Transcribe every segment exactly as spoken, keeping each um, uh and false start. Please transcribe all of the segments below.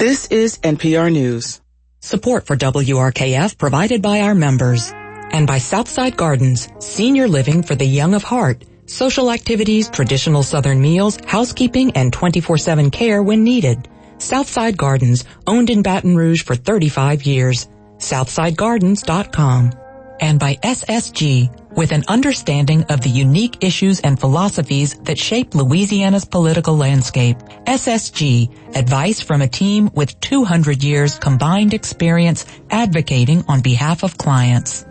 This is N P R News. Support for W R K F provided by our members and by Southside Gardens, senior living for the young of heart, social activities, traditional Southern meals, housekeeping, and twenty-four seven care when needed. Southside Gardens, owned in Baton Rouge for thirty-five years. southside gardens dot com. And by S S G, with an understanding of the unique issues and philosophies that shape Louisiana's political landscape. S S G, advice from a team with two hundred years combined experience advocating on behalf of clients.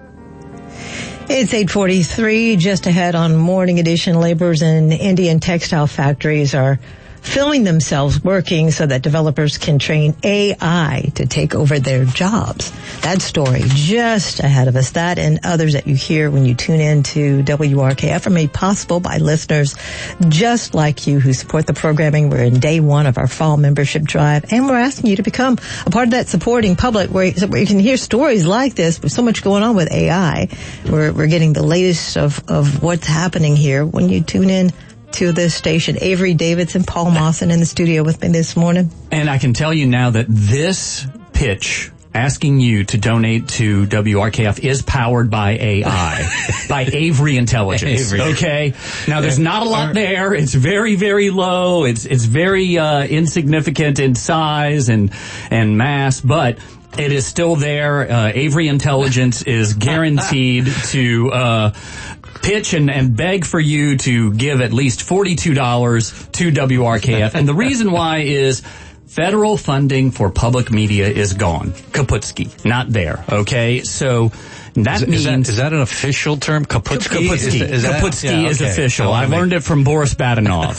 It's eight forty-three, just ahead on Morning Edition. Laborers in Indian textile factories are filming themselves working so that developers can train A I to take over their jobs. That story just ahead of us. That and others that you hear when you tune in to W R K F are made possible by listeners just like you who support the programming. We're in day one of our fall membership drive, and we're asking you to become a part of that supporting public where, where you can hear stories like this with so much going on with A I. We're, we're getting the latest of, of what's happening here when you tune in to this station. Avery Davidson, Paul Mawson in the studio with me this morning. And I can tell you now that this pitch asking you to donate to W R K F is powered by A I, by Avery Intelligence. Avery. Okay? Now, there's not a lot there. It's very, very low. It's it's very uh, insignificant in size and, and mass, but it is still there. Uh, Avery Intelligence is guaranteed to uh pitch and, and beg for you to give at least forty-two dollars to W R K F. And the reason why is federal funding for public media is gone. Kaputski. Not there. Okay? So that is, means... Is that, is that an official term? Kaputski? Kaputski. Is, is that, Kaputski yeah, is okay. official. I learned it from Boris Badenov.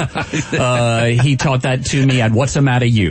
uh, he taught that to me at What's the Matter You?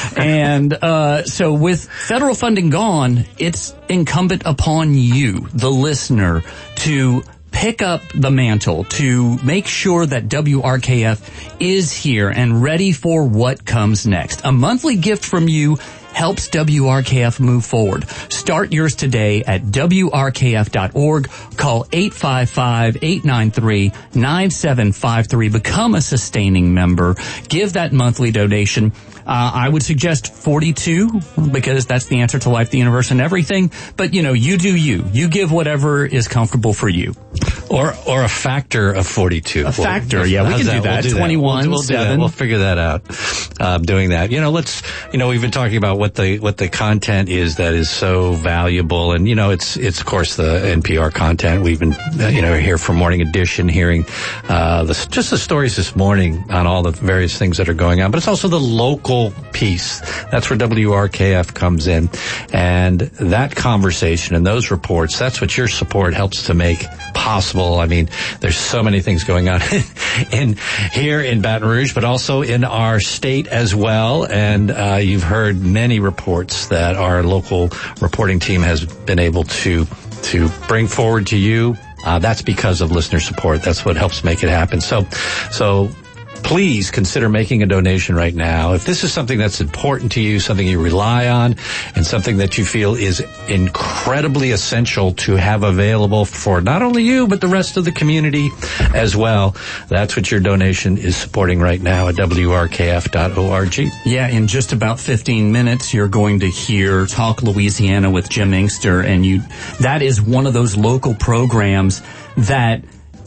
And uh, so with federal funding gone, it's incumbent upon you, the listener, to pick up the mantle, to make sure that W R K F is here and ready for what comes next. A monthly gift from you helps W R K F move forward. Start yours today at W R K F dot org. Call eight five five, eight nine three, nine seven five three. Become a sustaining member. Give that monthly donation. Uh, I would suggest forty-two because that's the answer to life, the universe, and everything. But, you know, you do you. You give whatever is comfortable for you. Or or a factor of forty-two. A factor, yeah, we can do that. We'll do twenty-one, that. We'll, we'll do that. We'll figure that out. Um, doing that, you know, let's, you know, we've been talking about what the what the content is that is so valuable, and you know, it's it's of course the N P R content. We've been, uh, you know, here for Morning Edition, hearing uh, the, just the stories this morning on all the various things that are going on, but it's also the local piece. That's where W R K F comes in, and that conversation and those reports. That's what your support helps to make possible. I mean, there's so many things going on in here in Baton Rouge, but also in our state as well. And uh, you've heard many reports that our local reporting team has been able to to bring forward to you. Uh, that's because of listener support. That's what helps make it happen. So, so. Please consider making a donation right now. If this is something that's important to you, something you rely on, and something that you feel is incredibly essential to have available for not only you, but the rest of the community as well, that's what your donation is supporting right now at W R K F dot org. Yeah, in just about fifteen minutes, you're going to hear Talk Louisiana with Jim Inkster, and you that is one of those local programs that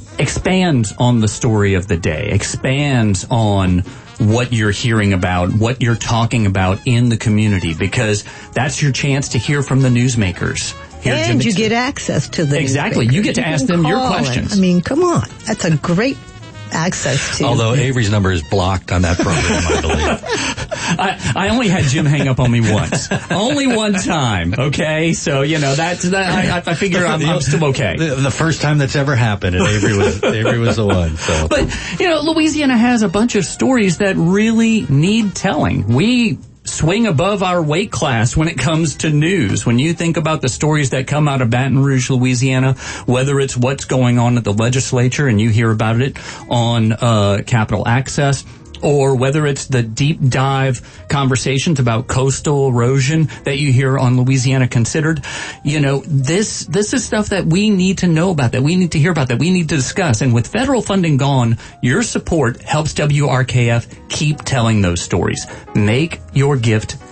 expands on the story of the day, expands on what you're hearing about, what you're talking about in the community, because that's your chance to hear from the newsmakers. Hear and you get access to the Exactly. You get to you ask them your questions. And, I mean, come on. That's a great access to. Although Avery's number is blocked on that program, I believe. I, I only had Jim hang up on me once. Only one time, okay? So, you know, that's, that, I, I figure I'm, I'm still okay. The, the first time that's ever happened, and Avery was, Avery was the one, so. But, you know, Louisiana has a bunch of stories that really need telling. We swing above our weight class when it comes to news. When you think about the stories that come out of Baton Rouge, Louisiana, whether it's what's going on at the legislature and you hear about it on uh Capitol Access, or whether it's the deep dive conversations about coastal erosion that you hear on Louisiana Considered, you know, this this is stuff that we need to know about, that we need to hear about, that we need to discuss. And with federal funding gone, your support helps W R K F keep telling those stories. Make your gift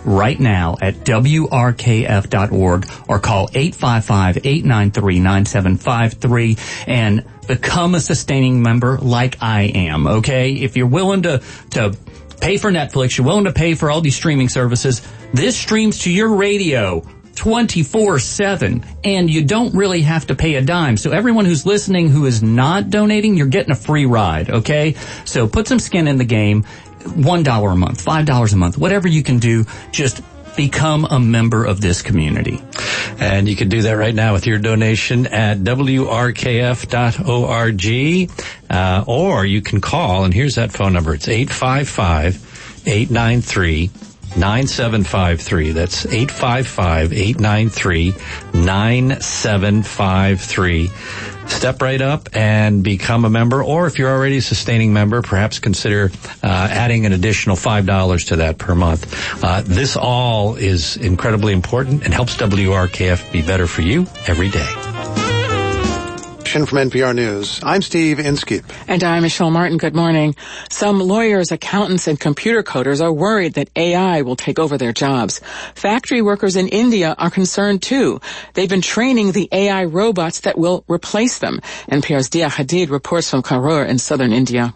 right now at W R K F dot org or call eight five five, eight nine three, nine seven five three and become a sustaining member like I am, okay? If you're willing to, to pay for Netflix, you're willing to pay for all these streaming services, this streams to your radio twenty-four seven, and you don't really have to pay a dime. So everyone who's listening who is not donating, you're getting a free ride, okay? So put some skin in the game. one dollar a month, five dollars a month, whatever you can do, just become a member of this community. And you can do that right now with your donation at W R K F dot org, uh, or you can call, and here's that phone number. It's eight five five, eight nine three, nine seven five three. That's eight five five, eight nine three, nine seven five three. Step right up and become a member, or if you're already a sustaining member, perhaps consider uh, adding an additional five dollars to that per month. Uh, this all is incredibly important and helps W R K F be better for you every day. From N P R News, I'm Steve Inskeep. And I'm Michelle Martin. Good morning. Some lawyers, accountants, and computer coders are worried that A I will take over their jobs. Factory workers in India are concerned too. They've been training the A I robots that will replace them. N P R's Dia Hadid reports from Karur in southern India.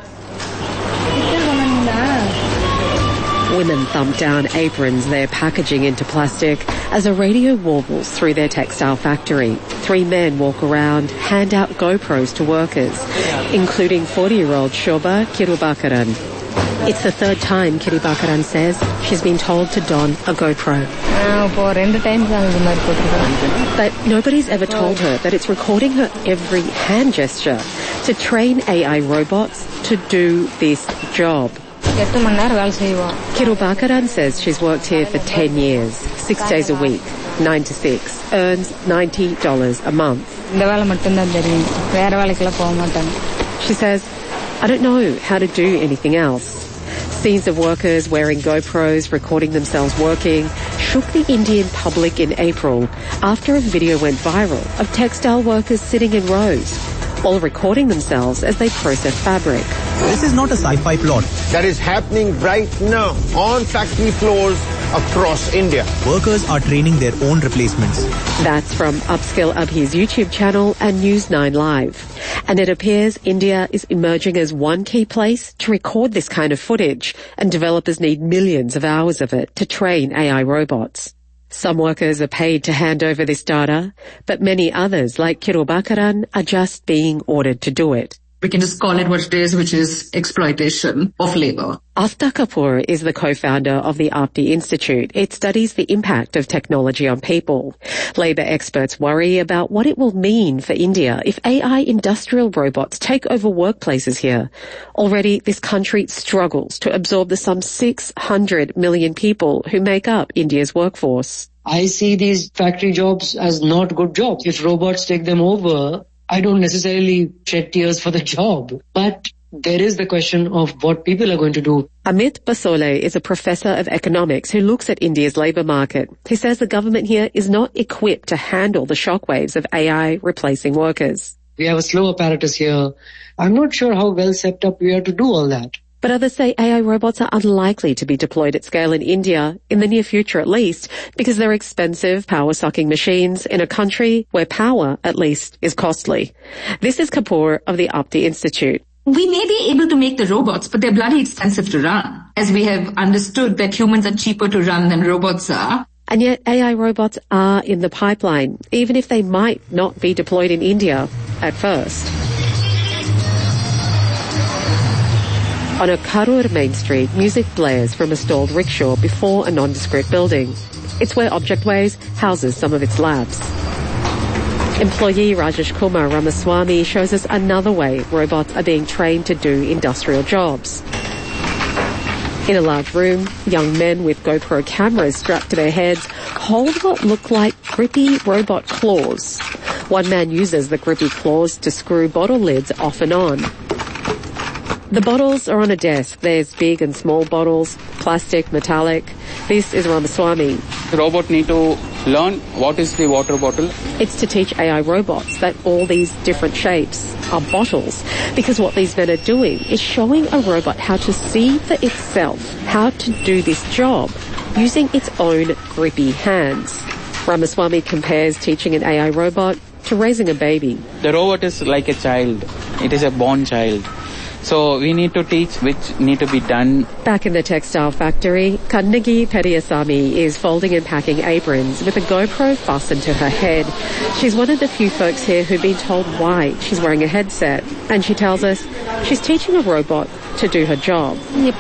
Women thump down aprons they're packaging into plastic as a radio warbles through their textile factory. Three men walk around, hand out GoPros to workers, including forty-year-old Shobha Kirubakaran. It's the third time Kirubakaran says she's been told to don a GoPro. But nobody's ever told her that it's recording her every hand gesture to train A I robots to do this job. Kirubakaran says she's worked here for ten years, six days a week, nine to six, earns ninety dollars a month. She says, I don't know how to do anything else. Scenes of workers wearing GoPros recording themselves working shook the Indian public in April after a video went viral of textile workers sitting in rows, all recording themselves as they process fabric. This is not a sci-fi plot. That is happening right now on factory floors across India. Workers are training their own replacements. That's from Upskill Abhi's YouTube channel and News nine Live. And it appears India is emerging as one key place to record this kind of footage, and developers need millions of hours of it to train A I robots. Some workers are paid to hand over this data, but many others, like Kirubakaran, are just being ordered to do it. We can just call it what it is, which is exploitation of labor. Afta Kapoor is the co-founder of the Apti Institute. It studies the impact of technology on people. Labour experts worry about what it will mean for India if A I industrial robots take over workplaces here. Already, this country struggles to absorb the some six hundred million people who make up India's workforce. I see these factory jobs as not good jobs. If robots take them over, I don't necessarily shed tears for the job, but there is the question of what people are going to do. Amit Basole is a professor of economics who looks at India's labour market. He says the government here is not equipped to handle the shockwaves of A I replacing workers. We have a slow apparatus here. I'm not sure how well set up we are to do all that. But others say A I robots are unlikely to be deployed at scale in India, in the near future at least, because they're expensive, power-sucking machines in a country where power, at least, is costly. This is Kapoor of the Apti Institute. We may be able to make the robots, but they're bloody expensive to run, as we have understood that humans are cheaper to run than robots are. And yet A I robots are in the pipeline, even if they might not be deployed in India at first. On a Karur main street, music blares from a stalled rickshaw before a nondescript building. It's where Objectways houses some of its labs. Employee Rajesh Kumar Ramaswamy shows us another way robots are being trained to do industrial jobs. In a large room, young men with GoPro cameras strapped to their heads hold what look like grippy robot claws. One man uses the grippy claws to screw bottle lids off and on. The bottles are on a desk. There's big and small bottles, plastic, metallic. This is Ramaswamy. The robot need to learn what is the water bottle. It's to teach A I robots that all these different shapes are bottles, because what these men are doing is showing a robot how to see for itself how to do this job using its own grippy hands. Ramaswamy compares teaching an A I robot to raising a baby. The robot is like a child. It is a born child. So we need to teach which need to be done. Back in the textile factory, Kannagi Periasamy is folding and packing aprons with a GoPro fastened to her head. She's one of the few folks here who've been told why she's wearing a headset. And she tells us she's teaching a robot to do her job. And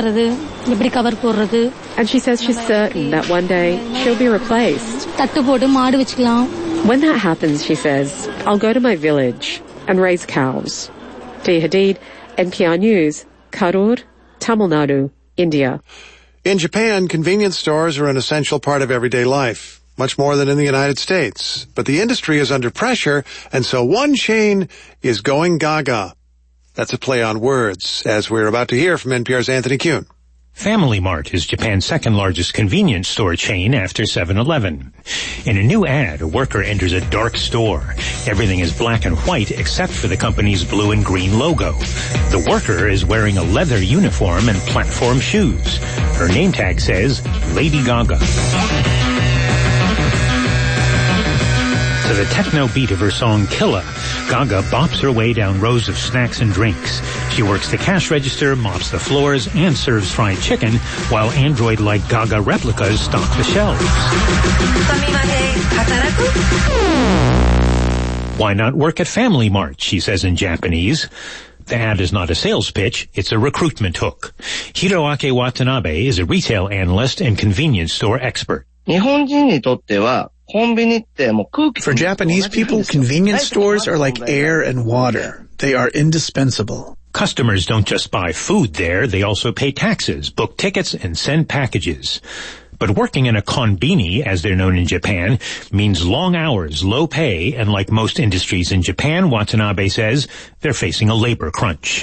she says she's certain that one day she'll be replaced. When that happens, she says, I'll go to my village and raise cows. Tia Hadid, N P R News, Karur, Tamil Nadu, India. In Japan, convenience stores are an essential part of everyday life, much more than in the United States. But the industry is under pressure, and so one chain is going gaga. That's a play on words, as we're about to hear from N P R's Anthony Kuhn. Family Mart is Japan's second largest convenience store chain after seven eleven. In a new ad, a worker enters a dark store. Everything is black and white except for the company's blue and green logo. The worker is wearing a leather uniform and platform shoes. Her name tag says Lady Gaga. To the techno beat of her song Killa, Gaga bops her way down rows of snacks and drinks. She works the cash register, mops the floors, and serves fried chicken, while android-like Gaga replicas stock the shelves. Why not work at Family Mart, she says in Japanese. The ad is not a sales pitch, it's a recruitment hook. Hiroaki Watanabe is a retail analyst and convenience store expert. For Japanese people, convenience stores are like air and water. They are indispensable. Customers don't just buy food there, they also pay taxes, book tickets, and send packages. But working in a konbini, as they're known in Japan, means long hours, low pay, and like most industries in Japan, Watanabe says, they're facing a labor crunch.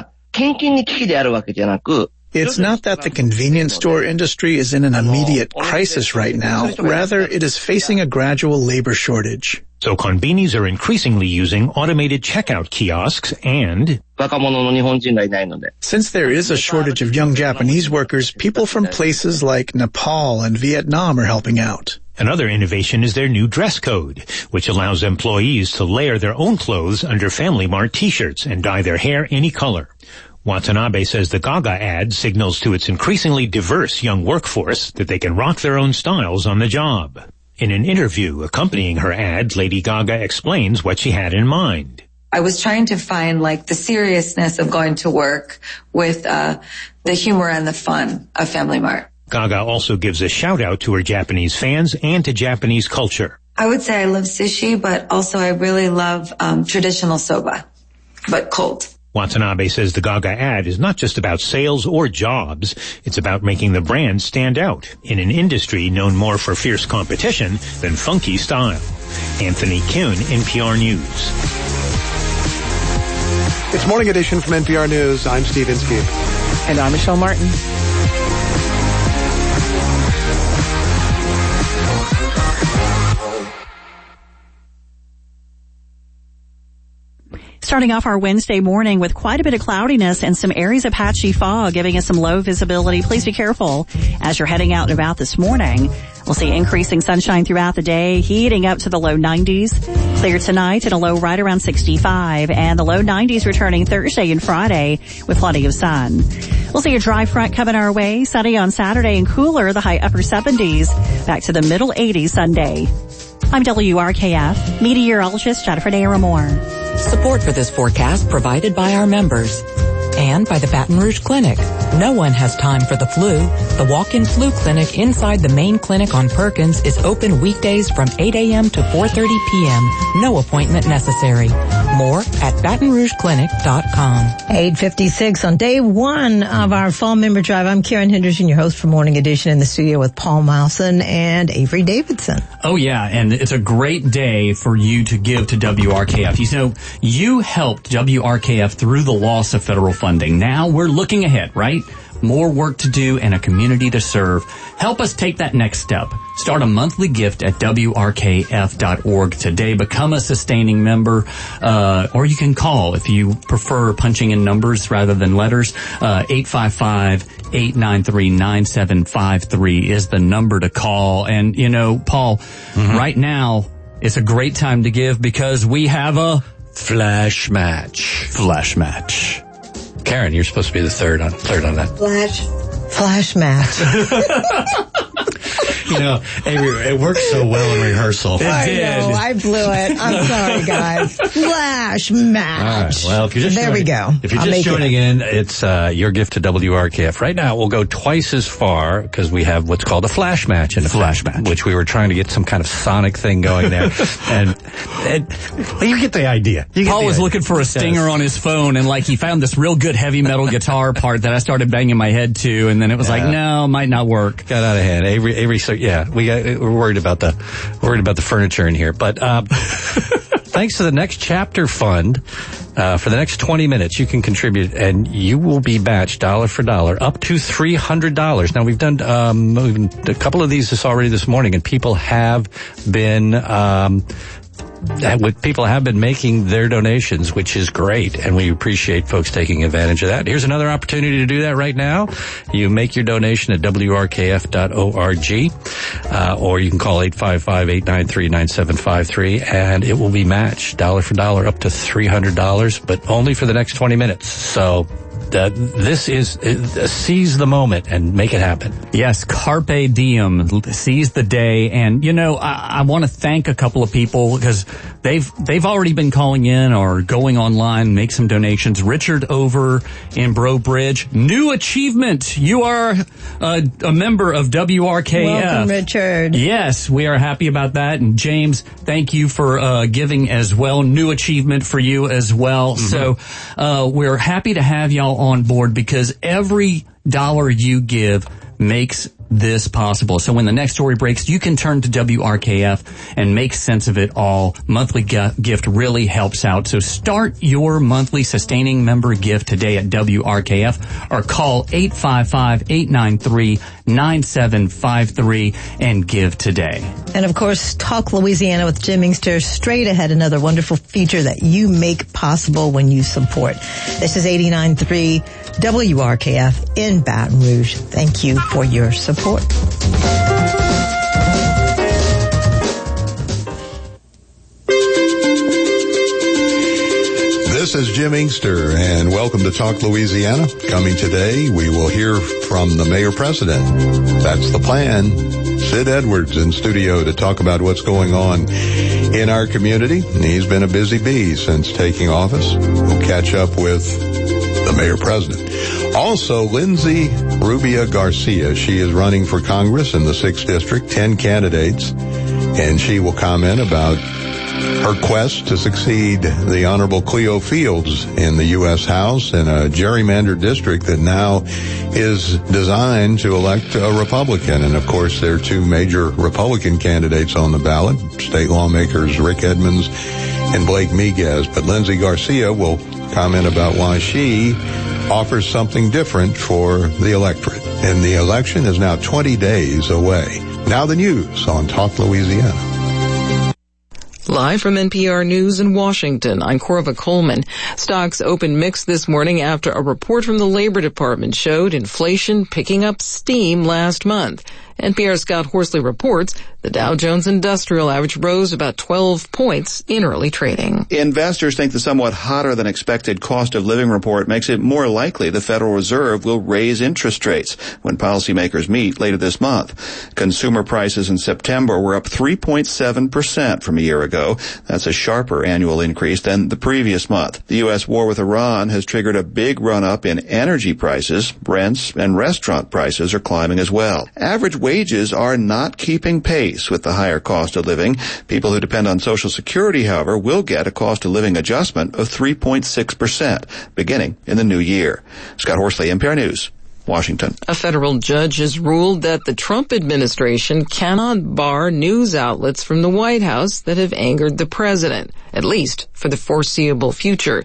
It's not that the convenience store industry is in an immediate crisis right now. Rather, it is facing a gradual labor shortage. So konbinis are increasingly using automated checkout kiosks and... Since there is a shortage of young Japanese workers, people from places like Nepal and Vietnam are helping out. Another innovation is their new dress code, which allows employees to layer their own clothes under Family Mart t-shirts and dye their hair any color. Watanabe says the Gaga ad signals to its increasingly diverse young workforce that they can rock their own styles on the job. In an interview accompanying her ad, Lady Gaga explains what she had in mind. I was trying to find like the seriousness of going to work with uh the humor and the fun of Family Mart. Gaga also gives a shout out to her Japanese fans and to Japanese culture. I would say I love sushi, but also I really love um traditional soba, but cold. Watanabe says the Gaga ad is not just about sales or jobs. It's about making the brand stand out in an industry known more for fierce competition than funky style. Anthony Kuhn, N P R News. It's Morning Edition from N P R News. I'm Steve Inskeep. And I'm Michelle Martin. Starting off our Wednesday morning with quite a bit of cloudiness and some areas of patchy fog, giving us some low visibility. Please be careful as you're heading out and about this morning. We'll see increasing sunshine throughout the day, heating up to the low nineties. Clear tonight and a low right around sixty-five, and the low nineties returning Thursday and Friday with plenty of sun. We'll see a dry front coming our way, sunny on Saturday and cooler, the high upper seventies, back to the middle eighties Sunday. I'm W R K F meteorologist Jennifer Naramore. Support for this forecast provided by our members and by the Baton Rouge Clinic. No one has time for the flu. The walk-in flu clinic inside the main clinic on Perkins is open weekdays from eight a.m. to four thirty p.m. No appointment necessary. More at baton rouge clinic dot com. eight fifty-six on day one of our Fall Member Drive. I'm Karen Henderson, your host for Morning Edition, in the studio with Paul Mousen and Avery Davidson. Oh yeah, and it's a great day for you to give to W R K F. You know, you helped W R K F through the loss of federal funding. Now we're looking ahead, right? more work to do, and a community to serve. Help us take that next step. Start a monthly gift at W R K F dot org today. Become a sustaining member, uh, or you can call if you prefer punching in numbers rather than letters. Uh, eight five five, eight nine three, nine seven five three is the number to call. And, you know, Paul, mm-hmm. right now, it's a great time to give because we have a flash match. Flash match. Karen, you're supposed to be the third on third on that. Flash. Flash match. You know, it worked so well in rehearsal. It I did. know, I blew it. I'm sorry, guys. Flash match. All right. Well, if you're just there joining, we go. If you're I'll just joining it. in, it's uh, your gift to W R K F. Right now, we'll go twice as far because we have what's called a flash match in the flash match, which we were trying to get some kind of sonic thing going there. and, and well, you get the idea. You get Paul the was idea. looking for a stinger yes. on his phone, and like he found this real good heavy metal guitar part that I started banging my head to, and then it was yeah. like, no, might not work. Got out of hand. Avery, Avery, so yeah, we got. We're worried about the worried about the furniture in here, but uh, thanks to the Next Chapter Fund, uh, for the next twenty minutes, you can contribute, and you will be matched dollar for dollar up to three hundred dollars. Now we've done um, we've done a couple of these this already this morning, and people have been. Um, People have been making their donations, which is great, and we appreciate folks taking advantage of that. Here's another opportunity to do that right now. You make your donation at W R K F dot org, uh, or you can call eight five five, eight nine three, nine seven five three, and it will be matched dollar for dollar up to three hundred dollars, but only for the next twenty minutes. So Uh, this is uh, seize the moment and make it happen. Yes, carpe diem, seize the day. And you know, I, I want to thank a couple of people because they've they've already been calling in or going online, make some donations. Richard over in Bro Bridge, new achievement. You are uh, a member of W R K F. Welcome, Richard. Yes, we are happy about that. And James, thank you for uh, giving as well. New achievement for you as well. Mm-hmm. So uh, we're happy to have y'all on board because every dollar you give makes this possible. So when the next story breaks, you can turn to W R K F and make sense of it all. Monthly g- gift really helps out. So start your monthly sustaining member gift today at W R K F or call eight five five, eight nine three, nine seven five three and give today. And of course, Talk Louisiana with Jim Inkster straight ahead, another wonderful feature that you make possible when you support. This is eighty-nine point three W R K F in Baton Rouge. Thank you for your support. This is Jim Inkster, and welcome to Talk Louisiana. Coming today, we will hear from the Mayor-President. That's the plan. Sid Edwards in studio to talk about what's going on in our community. He's been a busy bee since taking office. We'll catch up with the Mayor-President. Also, Lindsay Rubia Garcia. She is running for Congress in the sixth District, ten candidates, and she will comment about her quest to succeed the Honorable Cleo Fields in the U S House in a gerrymandered district that now is designed to elect a Republican. And, of course, there are two major Republican candidates on the ballot, state lawmakers Rick Edmonds and Blake Miguez. But Lindsay Garcia will comment about why she offers something different for the electorate. And the election is now twenty days away. Now the news on Talk Louisiana. Live from N P R News in Washington, I'm Corva Coleman. Stocks opened mixed this morning after a report from the Labor Department showed inflation picking up steam last month. N P R's Scott Horsley reports the Dow Jones Industrial Average rose about twelve points in early trading. Investors think the somewhat hotter than expected cost of living report makes it more likely the Federal Reserve will raise interest rates when policymakers meet later this month. Consumer prices in September were up three point seven percent from a year ago. That's a sharper annual increase than the previous month. The U S war with Iran has triggered a big run-up in energy prices. Rents and restaurant prices are climbing as well. Average wages are not keeping pace with the higher cost of living. People who depend on Social Security, however, will get a cost of living adjustment of three point six percent beginning in the new year. Scott Horsley, N P R News, Washington. A federal judge has ruled that the Trump administration cannot bar news outlets from the White House that have angered the president, at least for the foreseeable future.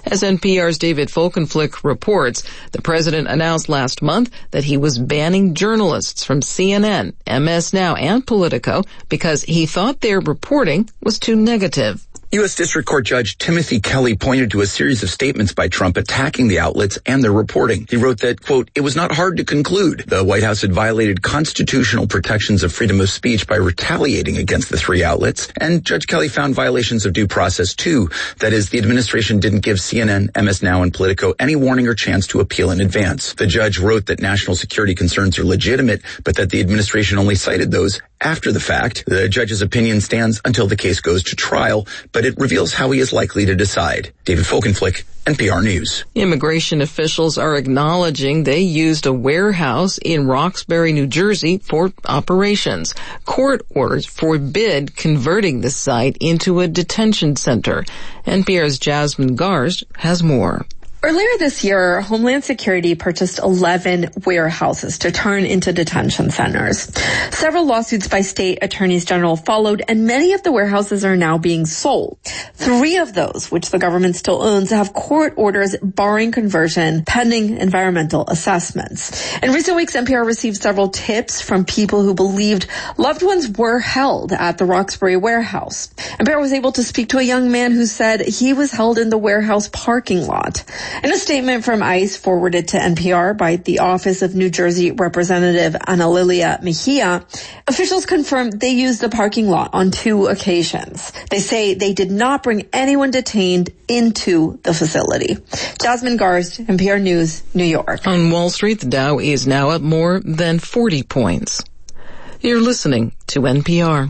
As N P R's David Folkenflik reports, the president announced last month that he was banning journalists from C N N, M S Now, and Politico because he thought their reporting was too negative. U S. District Court Judge Timothy Kelly pointed to a series of statements by Trump attacking the outlets and their reporting. He wrote that, quote, "It was not hard to conclude the White House had violated constitutional protections of freedom of speech by retaliating against the three outlets." And Judge Kelly found violations of due process, too. That is, the administration didn't give C N N, M S Now, and Politico any warning or chance to appeal in advance. The judge wrote that national security concerns are legitimate, but that the administration only cited those after the fact. The judge's opinion stands until the case goes to trial, but it reveals how he is likely to decide. David Folkenflik, N P R News. Immigration officials are acknowledging they used a warehouse in Roxbury, New Jersey for operations. Court orders forbid converting the site into a detention center. N P R's Jasmine Garst has more. Earlier this year, Homeland Security purchased eleven warehouses to turn into detention centers. Several lawsuits by state attorneys general followed, and many of the warehouses are now being sold. Three of those, which the government still owns, have court orders barring conversion pending environmental assessments. In recent weeks, N P R received several tips from people who believed loved ones were held at the Roxbury warehouse. N P R was able to speak to a young man who said he was held in the warehouse parking lot. In a statement from ICE forwarded to N P R by the Office of New Jersey Representative Ana Lilia Mejia, officials confirmed they used the parking lot on two occasions. They say they did not bring anyone detained into the facility. Jasmine Garst, N P R News, New York. On Wall Street, the Dow is now up more than forty points. You're listening to N P R.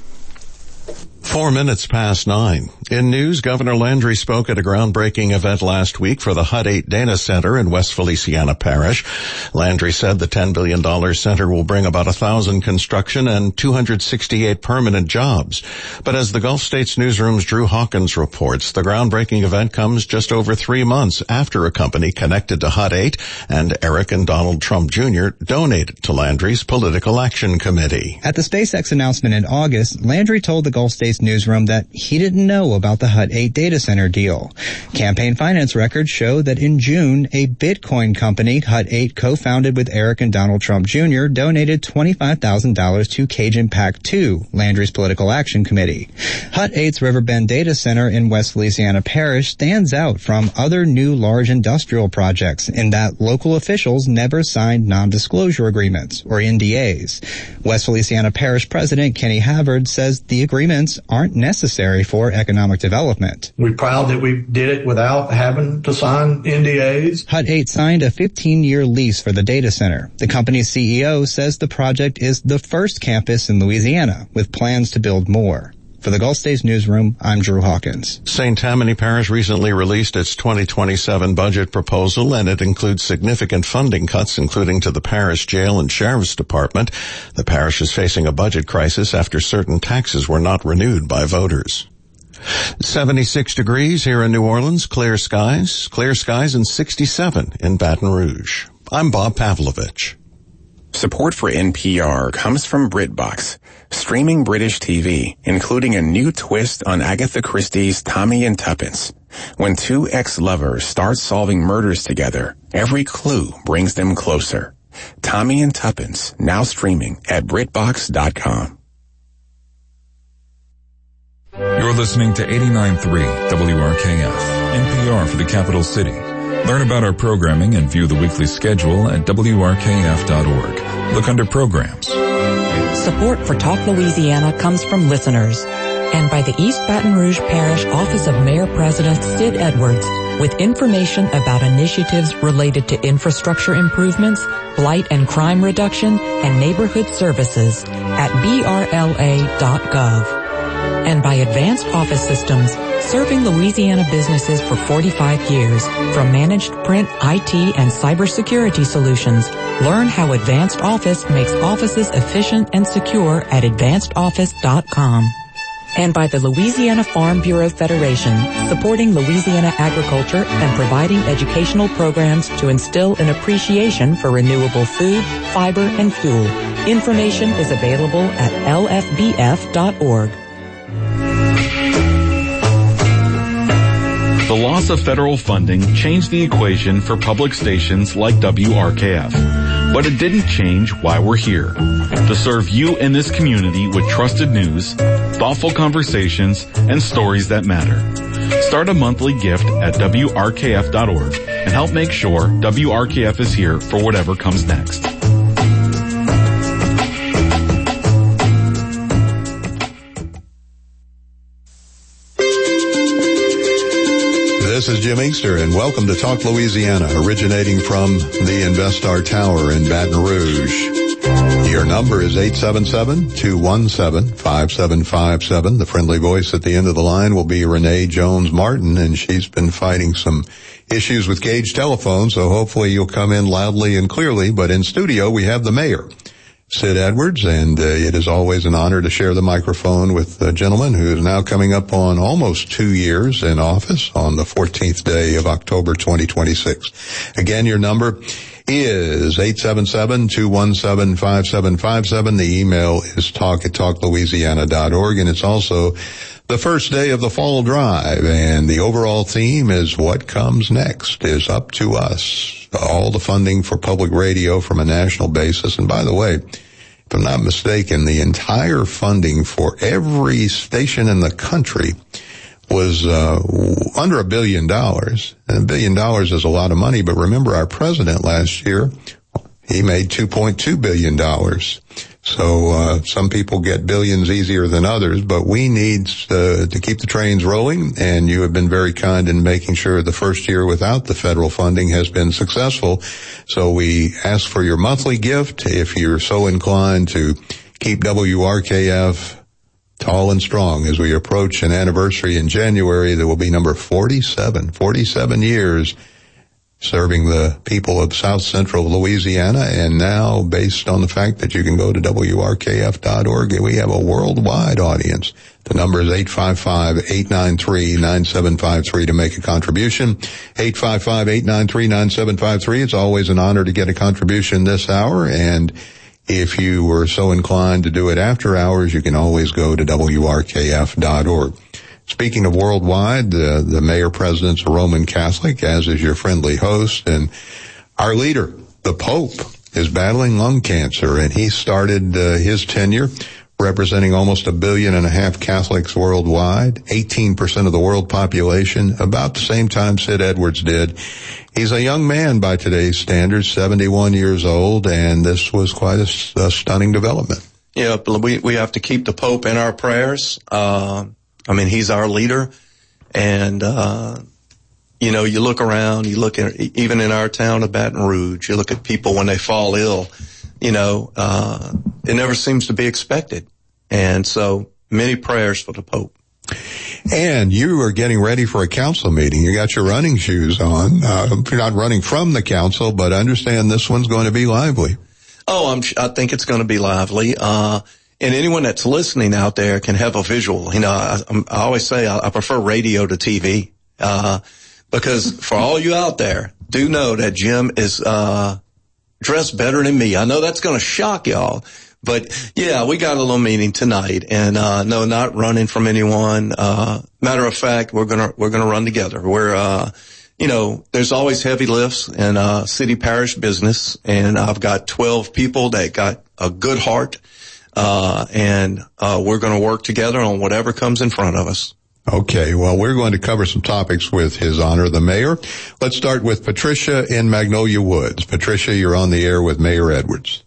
Four minutes past nine. In news, Governor Landry spoke at a groundbreaking event last week for the Hut eight Data Center in West Feliciana Parish. Landry said the ten billion dollars center will bring about one thousand construction and two hundred sixty-eight permanent jobs. But as the Gulf States Newsroom's Drew Hawkins reports, the groundbreaking event comes just over three months after a company connected to Hut eight and Eric and Donald Trump Junior donated to Landry's Political Action Committee. At the SpaceX announcement in August, Landry told the Gulf States Newsroom that he didn't know about the Hut eight data center deal. Campaign finance records show that in June, a Bitcoin company, Hut eight, co-founded with Eric and Donald Trump Junior, donated twenty-five thousand dollars to Cajun PAC two, Landry's Political Action Committee. Hut eight's Riverbend Data Center in West Feliciana Parish stands out from other new large industrial projects in that local officials never signed non-disclosure agreements, or N D As. West Feliciana Parish President Kenny Havard says the agreements aren't necessary for economic development. We're proud that we did it without having to sign N D As. Hut eight signed a fifteen-year lease for the data center. The company's C E O says the project is the first campus in Louisiana, with plans to build more. For the Gulf States Newsroom, I'm Drew Hawkins. Saint Tammany Parish recently released its twenty twenty-seven budget proposal, and it includes significant funding cuts, including to the parish jail and sheriff's department. The parish is facing a budget crisis after certain taxes were not renewed by voters. seventy-six degrees here in New Orleans, clear skies, clear skies and sixty-seven in Baton Rouge. I'm Bob Pavlovich. Support for N P R comes from BritBox, streaming British T V, including a new twist on Agatha Christie's Tommy and Tuppence. When two ex-lovers start solving murders together, every clue brings them closer. Tommy and Tuppence, now streaming at Britbox dot com. You're listening to eighty-nine point three W R K F, N P R for the capital city. Learn about our programming and view the weekly schedule at W R K F dot org. Look under programs. Support for Talk Louisiana comes from listeners and by the East Baton Rouge Parish Office of Mayor President Sid Edwards with information about initiatives related to infrastructure improvements, blight and crime reduction, and neighborhood services at B R L A dot gov. And by Advanced Office Systems, serving Louisiana businesses for forty-five years, from managed print, I T, and cybersecurity solutions. Learn how Advanced Office makes offices efficient and secure at advanced office dot com. And by the Louisiana Farm Bureau Federation, supporting Louisiana agriculture and providing educational programs to instill an appreciation for renewable food, fiber, and fuel. Information is available at L F B F dot org. The loss of federal funding changed the equation for public stations like W R K F. But it didn't change why we're here. To serve you in this community with trusted news, thoughtful conversations, and stories that matter. Start a monthly gift at W R K F dot org and help make sure W R K F is here for whatever comes next. This is Jim Inkster, and welcome to Talk Louisiana, originating from the InvestStar Tower in Baton Rouge. Your number is eight seven seven, two one seven, five seven five seven. The friendly voice at the end of the line will be Renee Jones-Martin, and she's been fighting some issues with Gage Telephone, so hopefully you'll come in loudly and clearly. But in studio, we have the mayor, Sid Edwards, and uh, it is always an honor to share the microphone with a gentleman who is now coming up on almost two years in office on the fourteenth day of October twenty twenty-six. Again, your number is eight seven seven, two one seven, five seven five seven. The email is talk at talk louisiana dot org, and it's also the first day of the fall drive, and the overall theme is what comes next is up to us. All the funding for public radio from a national basis. And by the way, if I'm not mistaken, the entire funding for every station in the country was uh under a billion dollars. And a billion dollars is a lot of money, but remember our president last year, he made two point two billion dollars. So uh some people get billions easier than others, but we need uh, to keep the trains rolling, and you have been very kind in making sure the first year without the federal funding has been successful. So we ask for your monthly gift if you're so inclined to keep W R K F tall and strong as we approach an anniversary in January that will be number forty-seven, forty-seven years serving the people of South Central Louisiana, and now based on the fact that you can go to W R K F dot org, we have a worldwide audience. The number is eight five five, eight nine three, nine seven five three to make a contribution. eight five five, eight nine three, nine seven five three. It's always an honor to get a contribution this hour, and if you were so inclined to do it after hours, you can always go to W R K F dot org. Speaking of worldwide, uh, the mayor president's a Roman Catholic, as is your friendly host, and our leader, the Pope, is battling lung cancer, and he started uh, his tenure representing almost a billion and a half Catholics worldwide, eighteen percent of the world population, about the same time Sid Edwards did. He's a young man by today's standards, seventy-one years old, and this was quite a, a stunning development. Yeah, we we have to keep the Pope in our prayers. Uh, I mean, he's our leader, and uh, you know, you look around, you look at even in our town of Baton Rouge, you look at people when they fall ill. You know, uh, it never seems to be expected, and so many prayers for the Pope. And you are getting ready for a council meeting. You got your running shoes on. Uh, you're not running from the council, but understand this one's going to be lively. Oh, I'm, I think it's going to be lively. Uh, and anyone that's listening out there can have a visual. You know, I, I always say I, I prefer radio to T V, uh, because for all you out there, do know that Jim is, uh, dressed better than me. I know that's going to shock y'all. But yeah, we got a little meeting tonight, and uh no, not running from anyone. Uh matter of fact, we're gonna we're gonna run together. We're uh you know, there's always heavy lifts in uh city parish business, and I've got twelve people that got a good heart, uh and uh we're gonna work together on whatever comes in front of us. Okay, well, we're going to cover some topics with His Honor the Mayor. Let's start with Patricia in Magnolia Woods. Patricia, you're on the air with Mayor Edwards.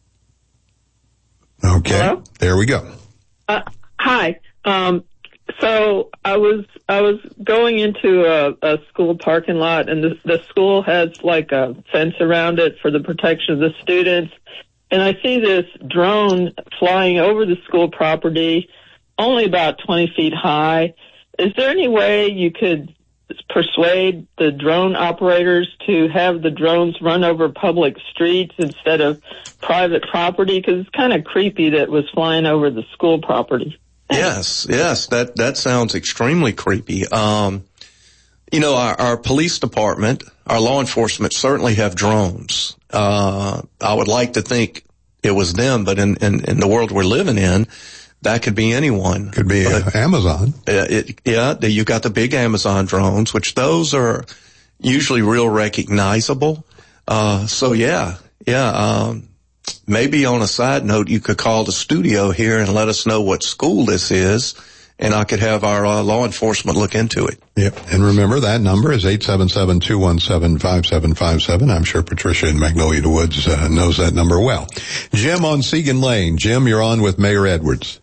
Okay. Hello? There we go. Uh, hi. Um, so I was, I was going into a, a school parking lot, and the, the school has like a fence around it for the protection of the students. And I see this drone flying over the school property, only about twenty feet high. Is there any way you could persuade the drone operators to have the drones run over public streets instead of private property? Because it's kind of creepy that it was flying over the school property. Yes, yes, that that sounds extremely creepy. Um, you know, our, our police department, our law enforcement certainly have drones. Uh, I would like to think it was them, but in, in, in the world we're living in, that could be anyone. Could be uh, Amazon. Uh, it, yeah, you got the big Amazon drones, which those are usually real recognizable. Uh, so yeah, yeah, um, maybe on a side note, you could call the studio here and let us know what school this is, and I could have our uh, law enforcement look into it. Yep. And remember, that number is eight seven seven, two one seven, five seven five seven. I'm sure Patricia in Magnolia Woods uh, knows that number well. Jim on Segan Lane. Jim, you're on with Mayor Edwards.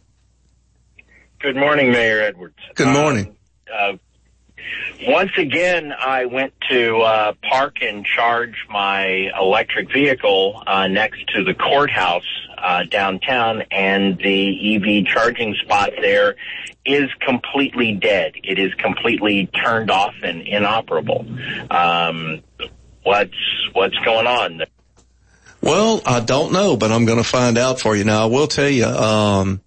Good morning, Mayor Edwards. Good morning. Um, uh, once again, I went to uh, park and charge my electric vehicle uh, next to the courthouse uh, downtown, and the E V charging spot there is completely dead. It is completely turned off and inoperable. Um, what's what's going on? Well, I don't know, but I'm going to find out for you. Now, I will tell you, um,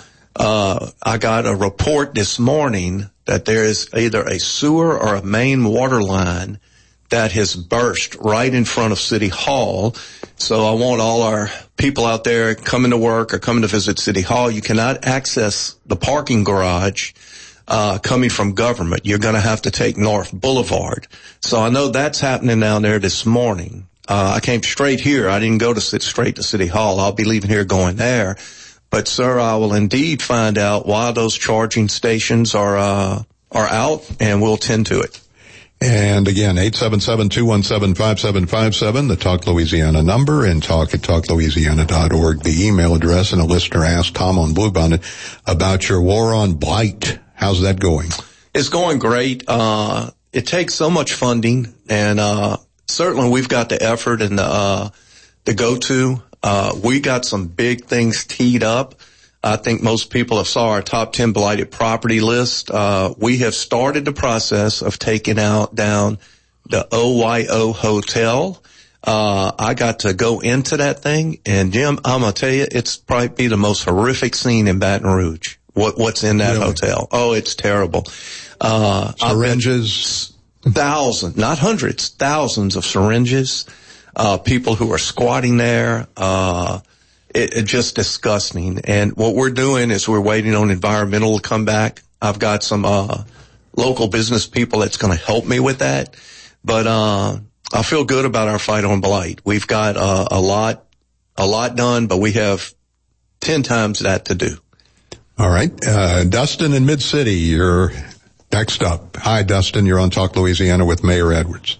uh, I got a report this morning that there is either a sewer or a main water line that has burst right in front of City Hall. So I want all our people out there coming to work or coming to visit City Hall, you cannot access the parking garage uh coming from government. You're going to have to take North Boulevard. So I know that's happening down there this morning. Uh I came straight here. I didn't go to sit straight to City Hall. I'll be leaving here going there. But, sir, I will indeed find out why those charging stations are uh are out, and we'll tend to it. And again, eight seven seven, two one seven, five seven five seven, the Talk Louisiana number, and talk at talk louisiana dot org, the email address. And a listener asked Tom on Bluebonnet about your war on blight. How's that going? It's going great. Uh it takes so much funding, and uh certainly we've got the effort and the uh the go-to. Uh, we got some big things teed up. I think most people have saw our top ten blighted property list. Uh, we have started the process of taking out down the O Y O Hotel. Uh, I got to go into that thing, and Jim, I'm gonna tell you, it's probably the most horrific scene in Baton Rouge. What, what's in that really? hotel? Oh, it's terrible. Uh, syringes, thousands, not hundreds, thousands of syringes. Uh, people who are squatting there, uh, it, it just disgusting. And what we're doing is we're waiting on environmental to come back. I've got some, uh, local business people that's going to help me with that. But, uh, I feel good about our fight on blight. We've got, uh, a lot, a lot done, but we have ten times that to do. All right. Uh, Dustin in Mid-City, you're next up. Hi, Dustin. You're on Talk Louisiana with Mayor Edwards.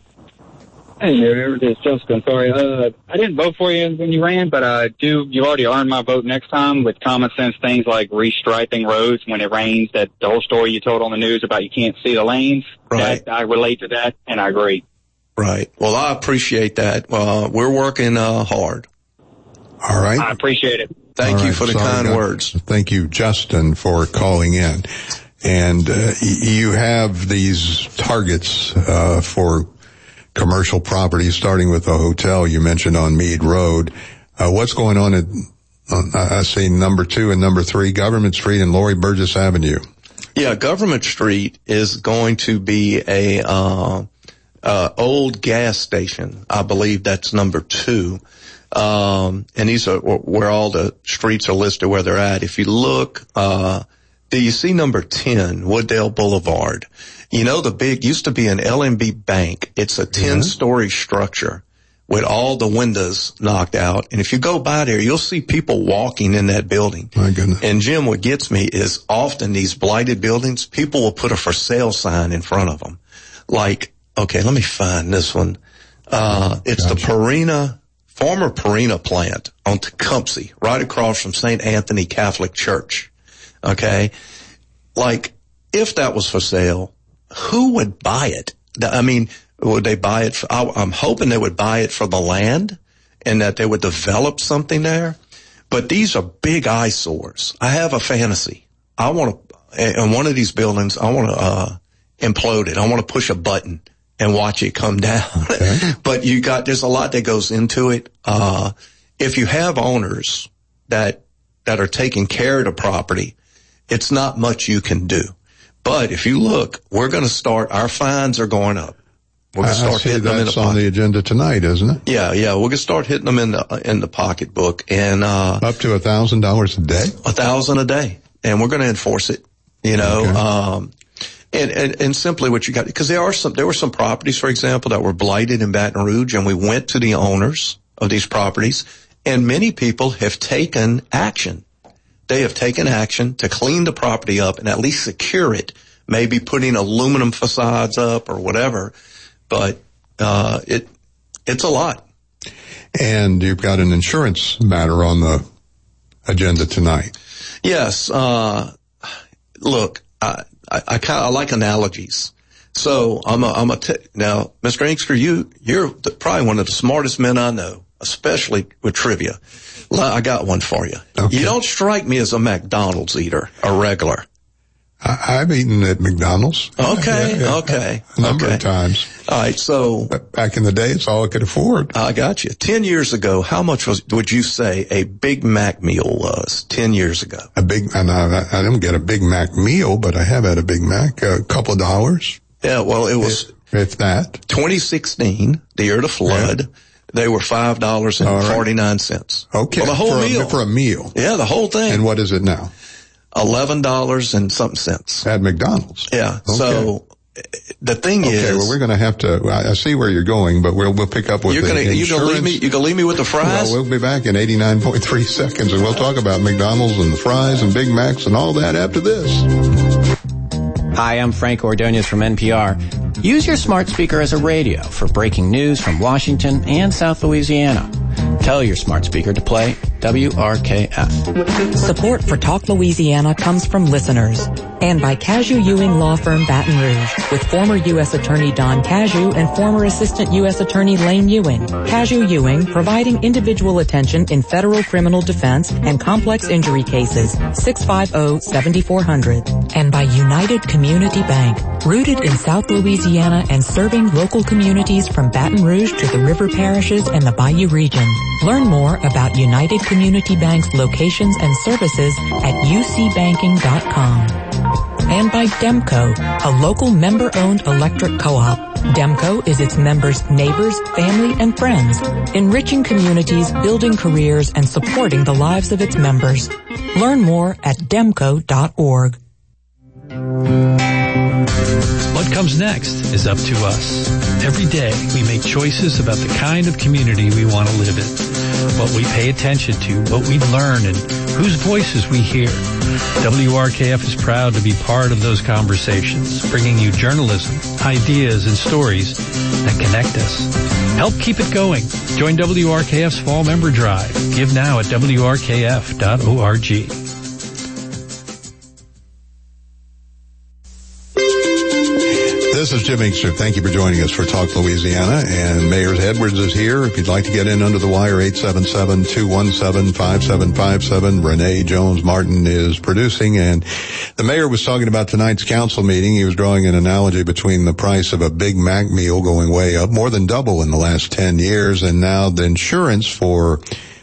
Hey, Mayor, it's Justin. Sorry, uh, I didn't vote for you when you ran, but I do. You already earned my vote next time with common sense things like restriping roads when it rains. That the whole story you told on the news about you can't see the lanes. Right. That, I relate to that, and I agree. Right. Well, I appreciate that. Uh, we're working uh, hard. All right. I appreciate it. Thank All you right. for the Sorry, kind God. words. Thank you, Justin, for calling in. And uh, y- you have these targets uh, for commercial properties, starting with the hotel you mentioned on Meade Road. Uh, what's going on at, on, I see number two and number three, Government Street and Laurie Burgess Avenue? Yeah, Government Street is going to be a, uh, uh, old gas station. I believe that's number two. Um, and these are where all the streets are listed where they're at. If you look, uh, do you see number ten, Wooddale Boulevard? You know, the big, used to be an L M B bank. It's a ten-story structure with all the windows knocked out. And if you go by there, you'll see people walking in that building. My goodness. And Jim, what gets me is often these blighted buildings, people will put a for sale sign in front of them. Like, okay, let me find this one. Uh, it's gotcha. the Purina, former Purina plant on Tecumseh, right across from Saint Anthony Catholic Church. Okay? Like, if that was for sale, who would buy it? I mean, would they buy it? For, I, I'm hoping they would buy it for the land and that they would develop something there. But these are big eyesores. I have a fantasy. I want to, in one of these buildings, I want to uh implode it. I want to push a button and watch it come down. Okay. But you got, there's a lot that goes into it. Uh, if you have owners that, that are taking care of the property, it's not much you can do. But if you look, we're going to start, our fines are going up. We're going to start hitting them in the pocket. That's on the agenda tonight, isn't it? Yeah, yeah. We're going to start hitting them in the, in the pocketbook, and, uh. Up to a thousand dollars a day? A thousand a day. and we're going to enforce it, you know, okay. um, and, and, and simply what you got, because there are some, there were some properties, for example, that were blighted in Baton Rouge, and we went to the owners of these properties, and many people have taken action. They have taken action to clean the property up and at least secure it, maybe putting aluminum facades up or whatever, but, uh, it, it's a lot. And you've got an insurance matter on the agenda tonight. Yes. Uh, look, I, I, I kind of I like analogies. So I'm a, I'm a, t- now, Mister Inkster, you, you're the, probably one of the smartest men I know, especially with trivia. I got one for you. Okay. You don't strike me as a McDonald's eater, a regular. I, I've eaten at McDonald's. Okay, yeah, yeah. okay. A number okay. of times. All right, so. But back in the day, it's all I could afford. I got you. Ten years ago, how much was, would you say a Big Mac meal was ten years ago? A big, and I, I don't get a Big Mac meal, but I have had a Big Mac, a couple of dollars. Yeah, well, it was. If, if that. twenty sixteen, the year of the flood. Yeah. They were five dollars and forty-nine cents. Right. Okay. For the whole for meal. A, for a meal. Yeah, the whole thing. And what is it now? eleven dollars and something cents. At McDonald's. Yeah. Okay. So the thing okay, is. Okay, well, we're going to have to, I see where you're going, but we'll, we'll pick up with you're the gonna, insurance. You're going to leave me, you're going to leave me with the fries? Well, we'll be back in eighty-nine point three seconds, and we'll talk about McDonald's and the fries and Big Macs and all that after this. Hi, I'm Frank Ordonez from N P R. Use your smart speaker as a radio for breaking news from Washington and South Louisiana. Tell your smart speaker to play W R K F. Support for Talk Louisiana comes from listeners and by Cashew Ewing Law Firm Baton Rouge with former U S Attorney Don Cashew and former Assistant U S Attorney Lane Ewing. Cashew Ewing providing individual attention in federal criminal defense and complex injury cases. six five zero, seven four zero zero. And by United Community Bank, rooted in South Louisiana and serving local communities from Baton Rouge to the river parishes and the Bayou region. Learn more about United Community Bank's locations and services at u c banking dot com. And by Demco, a local member-owned electric co-op. Demco is its members' neighbors, family, and friends, enriching communities, building careers, and supporting the lives of its members. Learn more at demco dot org. What comes next is up to us. Every day we make choices about the kind of community we want to live in, what we pay attention to, what we learn, and whose voices we hear. W R K F is proud to be part of those conversations, bringing you journalism, ideas, and stories that connect us. Help keep it going. Join W R K F's Fall Member Drive. Give now at W R K F dot org. This is Jim Inkster. Thank you for joining us for Talk Louisiana. And Mayor Edwards is here. If you'd like to get in under the wire, eight seven seven, two one seven, five seven five seven. Renee Jones-Martin is producing. And the mayor was talking about tonight's council meeting. He was drawing an analogy between the price of a Big Mac meal going way up, more than double in the last ten years, and now the insurance for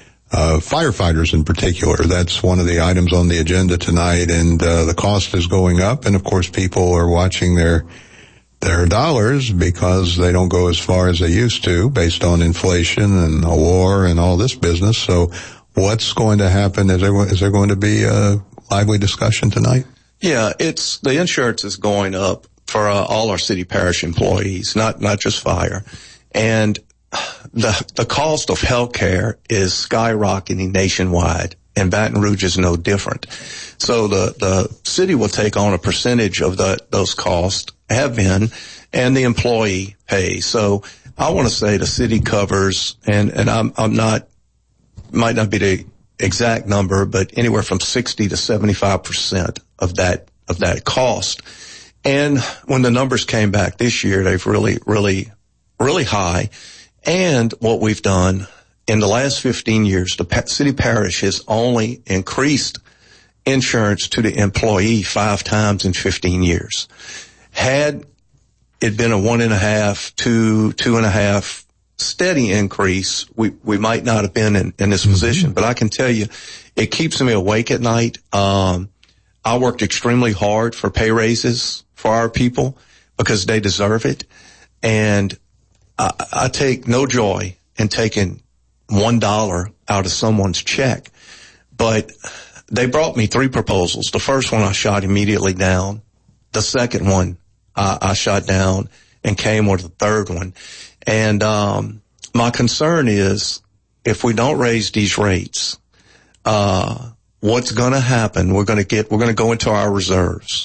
uh firefighters in particular. That's one of the items on the agenda tonight. And uh the cost is going up. And, of course, people are watching their their dollars because they don't go as far as they used to based on inflation and a war and all this business. So what's going to happen? Is there, is there going to be a lively discussion tonight? Yeah, it's, the insurance is going up for uh, all our city parish employees, not, not just fire. And the, the cost of health care is skyrocketing nationwide, and Baton Rouge is no different. So the, the city will take on a percentage of the, those costs, have been, and the employee pays. So I want to say the city covers, and, and I'm, I'm not, might not be the exact number, but anywhere from sixty to seventy-five percent of that, of that cost. And when the numbers came back this year, they've really, really, really high. And what we've done in the last fifteen years, the city parish has only increased insurance to the employee five times in fifteen years. Had it been a one and a half, two, two and a half steady increase, we, we might not have been in, in this mm-hmm. position. But I can tell you, it keeps me awake at night. Um, I worked extremely hard for pay raises for our people because they deserve it. And I, I take no joy in taking one dollar out of someone's check. But they brought me three proposals. The first one I shot immediately down. The second one I, I shot down and came with the third one. And um my concern is if we don't raise these rates, uh what's going to happen, we're going to get, we're going to go into our reserves.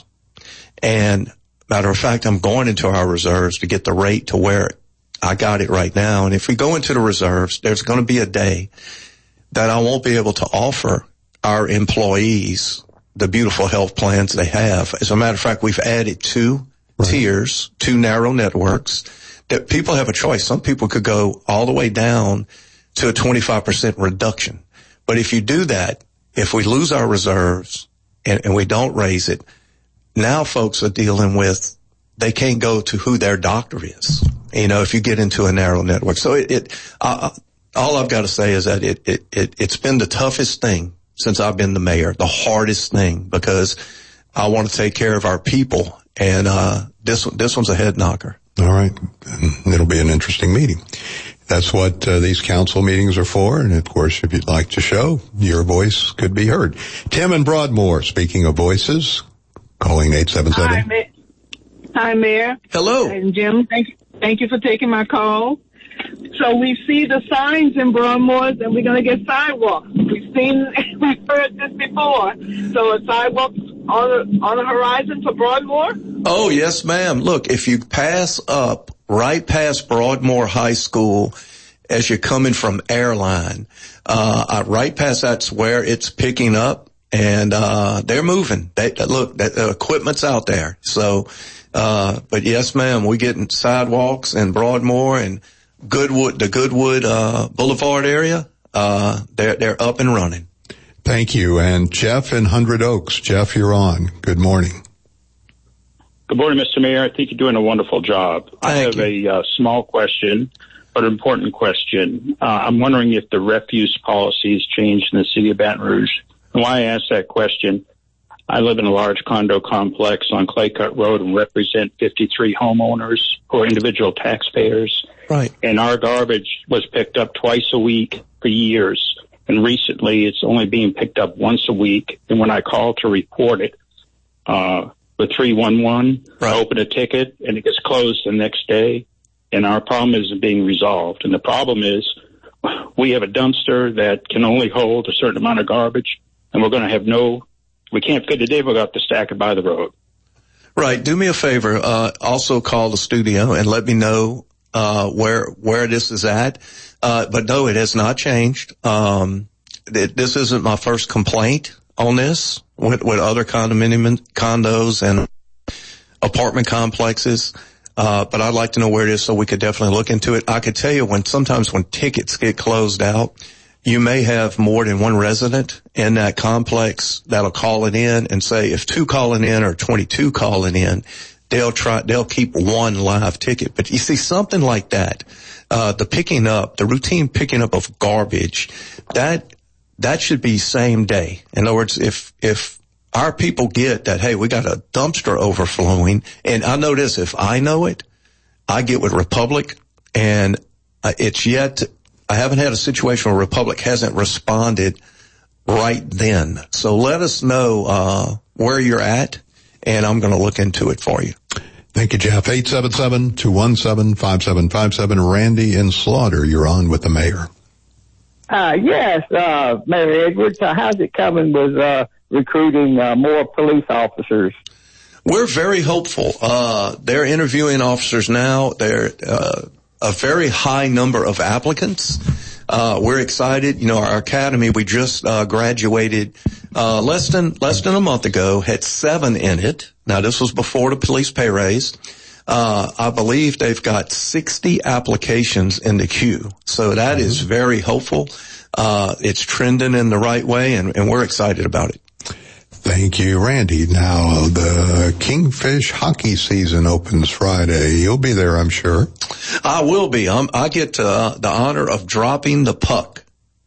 And matter of fact, I'm going into our reserves to get the rate to where I got it right now. And if we go into the reserves, there's going to be a day that I won't be able to offer our employees the beautiful health plans they have. As a matter of fact, we've added two right. tiers, two narrow networks that people have a choice. Some people could go all the way down to a twenty-five percent reduction. But if you do that, if we lose our reserves and, and we don't raise it, now folks are dealing with, they can't go to who their doctor is, you know, if you get into a narrow network. So it, it uh, all I've got to say is that it, it, it, it's been the toughest thing since I've been the mayor, the hardest thing, because I want to take care of our people. And, uh, this, this one's a head knocker. All right. It'll be an interesting meeting. That's what uh, these council meetings are for. And, of course, if you'd like to show, your voice could be heard. Tim in Broadmoor, speaking of voices, calling eight seven seven. Hi, Ma- Hi, Mayor. Hello. And Jim, thank you, thank you for taking my call. So we see the signs in Broadmoor, and we're going to get sidewalks. We've seen, we've heard this before. So a sidewalks on the, on the horizon for Broadmoor? Oh, yes, ma'am. Look, if you pass up right past Broadmoor High School as you're coming from Airline, uh, right past that's where it's picking up, and uh they're moving. They, look, the equipment's out there. So, uh but yes, ma'am, we're getting sidewalks in Broadmoor and Goodwood, the Goodwood uh Boulevard area. Uh they're they're up and running. Thank you. And Jeff in Hundred Oaks. Jeff, you're on. Good morning. Good morning, Mister Mayor. I think you're doing a wonderful job. Thank I have you. a uh, small question, but an important question. Uh, I'm wondering if the refuse policy has changed in the city of Baton Rouge. And why I ask that question, I live in a large condo complex on Claycut Road and represent fifty-three homeowners who are individual taxpayers. Right. And our garbage was picked up twice a week for years. And recently it's only being picked up once a week. And when I call to report it, uh, with three one one, right. I open a ticket and it gets closed the next day, and our problem isn't being resolved. And the problem is we have a dumpster that can only hold a certain amount of garbage, and we're going to have no, we can't fit it in, we're going to have to stack it by the road. Right. Do me a favor, uh, also call the studio and let me know, uh, where, where this is at. Uh, but no, it has not changed. Um, th- this isn't my first complaint on this with, with other condominium condos and apartment complexes. Uh, but I'd like to know where it is so we could definitely look into it. I could tell you when sometimes when tickets get closed out, you may have more than one resident in that complex that'll call it in and say if two calling in or twenty-two calling in, they'll try, they'll keep one live ticket. But you see something like that, uh, the picking up, the routine picking up of garbage, that, that should be same day. In other words, if, if our people get that, hey, we got a dumpster overflowing, and I know this, if I know it, I get with Republic, and uh, it's yet, to, I haven't had a situation where Republic hasn't responded right then. So let us know, uh, where you're at, and I'm going to look into it for you. Thank you, Jeff. eight seven seven, two one seven, five seven five seven. Randy in Slaughter, you're on with the mayor. Uh, yes, uh, Mayor Edwards, uh, how's it coming with, uh, recruiting, uh, more police officers? We're very hopeful. Uh, they're interviewing officers now. They're, uh, a very high number of applicants. Uh, we're excited. You know, our academy, we just, uh, graduated, uh, less than, less than a month ago, had seven in it. Now, this was before the police pay raise. Uh, I believe they've got sixty applications in the queue. So that is very hopeful. Uh, it's trending in the right way, and, and we're excited about it. Thank you, Randy. Now, the Kingfish hockey season opens Friday. You'll be there, I'm sure. I will be. I'm, I get uh, the honor of dropping the puck.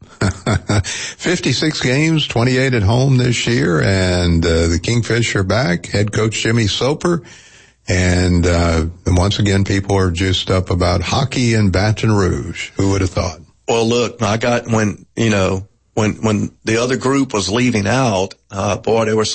fifty-six games, twenty-eight at home this year, and uh, the Kingfish are back. Head coach Jimmy Soper. And, uh, and once again, people are juiced up about hockey in Baton Rouge. Who would have thought? Well, look, I got when, you know, when when the other group was leaving out, uh, boy, there were